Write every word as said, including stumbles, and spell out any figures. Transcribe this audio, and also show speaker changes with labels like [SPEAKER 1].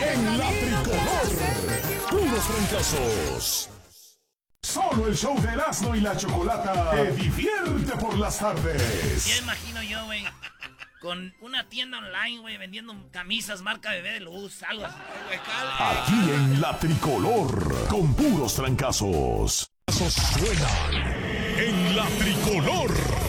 [SPEAKER 1] En la tricolor. Puros fracasos. Solo el show de Erasmo y la Chocolata te divierte por las tardes.
[SPEAKER 2] Ya imagino yo, güey, con una tienda online, güey, vendiendo camisas marca Bebé de Luz, algo así.
[SPEAKER 1] Aquí en la tricolor, con puros trancazos. Suenan en la tricolor.